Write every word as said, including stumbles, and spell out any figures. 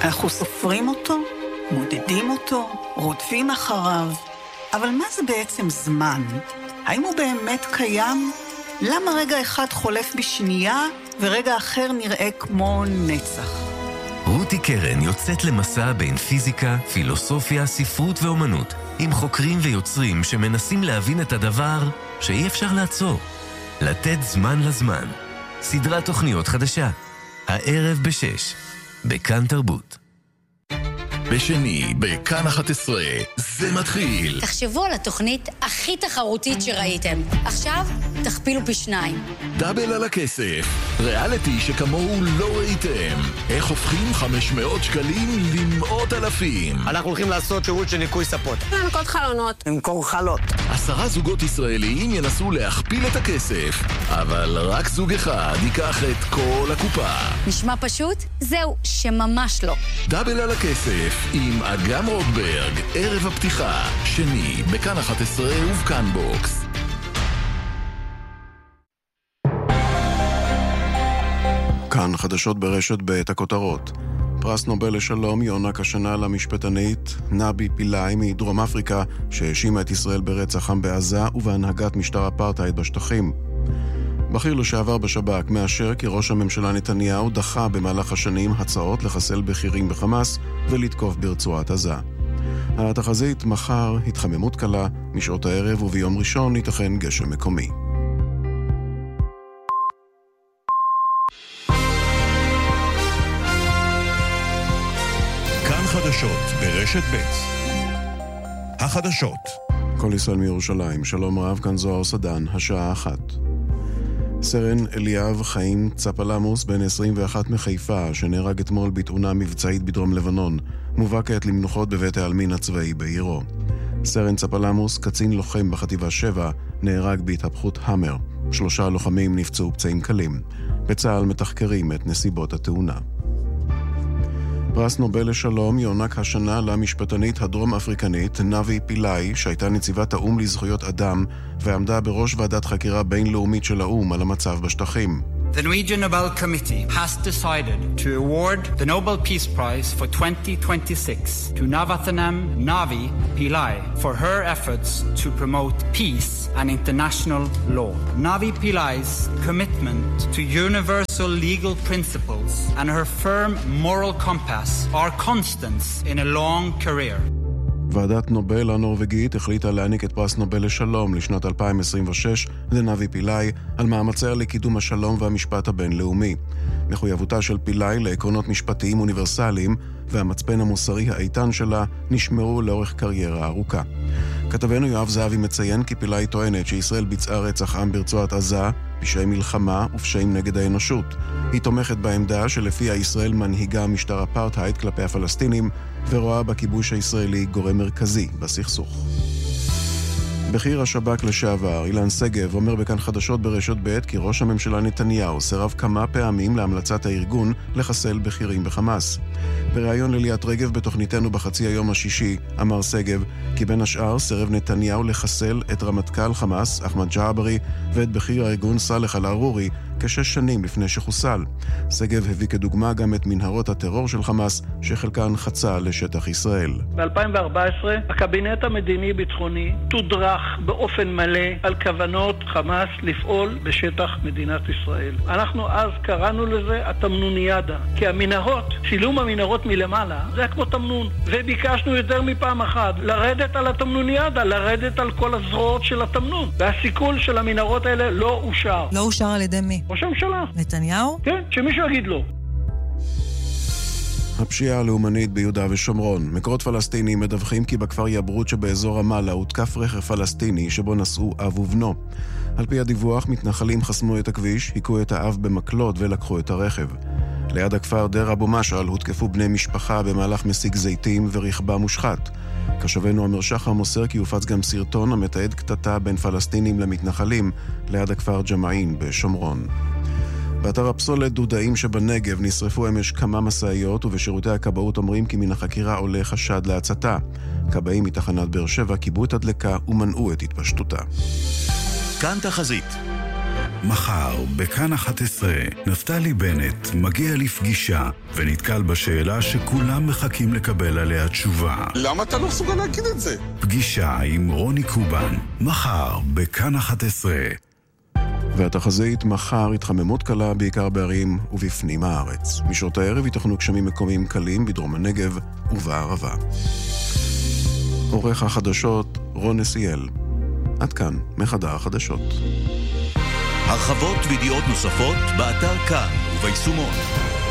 אנחנו סופרים אותו, מודדים אותו, רודפים אחריו. אבל מה זה בעצם זמן? האם הוא באמת קיים? למה רגע אחד חולף בשנייה ורגע אחר נראה כמו נצח? רותי קרן יוצאת למסע בין פיזיקה, פילוסופיה, ספרות ואומנות, עם חוקרים ויוצרים שמנסים להבין את הדבר שאי אפשר לעצור. לתת זמן לזמן. סדרת תוכניות חדשה. הערב בשש. בכאן תרבות. בשני, בכאן אחת עשרה, זה מתחיל. תחשבו על התוכנית הכי תחרותית שראיתם. עכשיו, תכפילו פי שניים. דאבל על הכסף. ריאליטי שכמוהו לא ראיתם. איך הופכים חמש מאות שקלים למאות אלפים. אנחנו הולכים לעשות שירות של ניקוי ספות. לנקות חלונות. למכור חלות. עשרה זוגות ישראליים ינסו להכפיל את הכסף. אבל רק זוג אחד ייקח את כל הקופה. נשמע פשוט? זהו, שממש לא. דאבל על הכסף. עם אגם רוטברג, ערב הפתיחה, שני, בכאן אחת עשרה ובכאן בוקס. כאן חדשות ברשת בית הכותרות. פרס נובל לשלום יוענק השנה למשפטנית נבי פילאי מדרום אפריקה, שהאשימה את ישראל ברצח עם בעזה ובהנהגת משטר אפרטהייד בשטחים. בכיר לשעבר בשב"כ מאשר כי ראש הממשלה נתניהו דחה במהלך השנים הצעות לחסל בכירים בחמאס ולתקוף ברצועת עזה. התחזית מחר התחממות קלה, משעות הערב וביום ראשון ייתכן גשם מקומי. כאן חדשות ברשת ב'. החדשות. כל ישראל מירושלים, שלום רב, כאן זוהר סדן, השעה אחת. סרן אליאב חיים צפלמוס, בן עשרים ואחת מחיפה, שנהרג אתמול בתאונה מבצעית בדרום לבנון, מובא כעת למנוחות בבית העלמין הצבאי בעירו. סרן צפלמוס, קצין לוחם בחטיבה שבע, נהרג בהתהפכות המר. שלושה לוחמים נפצעו פצעים קלים. בצה"ל מתחקרים את נסיבות התאונה. פרס נובל לשלום יוענק השנה למשפטנית הדרום אפריקנית נבי פילאי, שהייתה נציבת האום לזכויות אדם ועמדה בראש ועדת חקירה בינלאומית של האום על המצב בשטחים. The Norwegian Nobel Committee has decided to award the Nobel Peace Prize for twenty twenty-six to Navathanam Navi Pillai for her efforts to promote peace and international law. Navi Pillai's commitment to universal legal principles and her firm moral compass are constants in a long career. ועדת נובל הנורווגית החליטה להעניק את פרס נובל לשלום לשנת אלפיים עשרים ושש לנבי פילאי על מאמציה לקידום השלום והמשפט הבינלאומי. מחויבותה של פילאי לעקרונות משפטיים אוניברסליים והמצפן המוסרי האיתן שלה נשמרו לאורך קריירה ארוכה. כתבנו יואב זהבי מציין כי פילאי טוענת שישראל ביצעה רצח עם ברצועת עזה, פשעי מלחמה ופשעים נגד האנושות. היא תומכת בעמדה שלפיה ישראל מנהיגה משטר אפרטהייד כלפי הפלסטינים ורואה בכיבוש הישראלי גורם מרכזי בסכסוך. בכיר השב"כ לשעבר אילן סגב אומר בכאן חדשות ברשת ב' כי ראש הממשלה נתניהו סירב כמה פעמים להמלצת הארגון לחסל בכירים בחמאס. בריאיון לליאת רגב בתוכניתנו בחצי היום השישי אמר סגב כי בין השאר סירב נתניהו לחסל את רמטכ"ל חמאס אחמד ג'עברי ואת בכיר הארגון סלח אל-ערורי כשש שנים לפני שחוסל. סגב הביא כדוגמה גם את מנהרות הטרור של חמאס שחלקן חצה לשטח ישראל. ב-אלפיים וארבע עשרה הקבינט המדיני-ביטחוני תודרך באופן מלא על כוונות חמאס לפעול בשטח מדינת ישראל. אנחנו אז קראנו לזה התמנוניאדה, כי המנהרות, צילום המנהרות מלמעלה, זה כמו תמנון. וביקשנו יותר מפעם אחת לרדת על התמנוניאדה, לרדת על כל הזרועות של התמנון. והסיכול של המנהרות האלה לא אושר. לא אושר על ידי מי? ראש הממשלה. נתניהו? כן, שמישהו יגיד לו. הפשיעה הלאומנית ביהודה ושומרון. מקורות פלסטינים מדווחים כי בכפר יברות שבאזור רמאללה הותקף רכב פלסטיני שבו נסעו אב ובנו. על פי הדיווח, מתנחלים חסמו את הכביש, היכו את האב במקלות ולקחו את הרכב. ליד הכפר דיר אבו משעל הותקפו בני משפחה במהלך מסיק זיתים ורכבה מושחת. קשבנו אמר שחר מוסר כי הופץ גם סרטון המתעד קטטה בין פלסטינים למתנחלים ליד הכפר ג'מעין בשומרון. באתר הפסולת דודאים שבנגב נשרפו אמש כמה מסעיות ובשירותי הכבאות אומרים כי מן החקירה עולה חשד להצתה. כבאים מתחנת באר שבע קיבלו את הדלקה ומנעו את התפשטותה. כאן תחזית. מחר, בכאן אחת עשרה, נפתלי בנט מגיע לפגישה ונתקל בשאלה שכולם מחכים לקבל עליה תשובה. למה אתה לא מסוגל להגיד את זה? פגישה עם רוני קובן, מחר, בכאן אחת עשרה. והתחזית מחר התחממות קלה בעיקר בערים ובפנים הארץ. משעות הערב יתכנו גשמים מקומיים קלים בדרום הנגב ובערבה. עורך החדשות רון נסיאל. עד כאן מחדר החדשות. הרחבות וידיעות נוספות באתר כאן וביישומון.